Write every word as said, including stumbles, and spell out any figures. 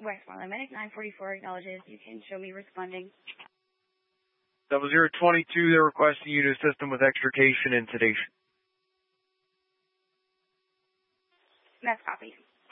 Westmont Medic nine forty-four acknowledges. You can show me responding. Double zero twenty-two, they're requesting you to assist them with extrication and sedation. That's copy.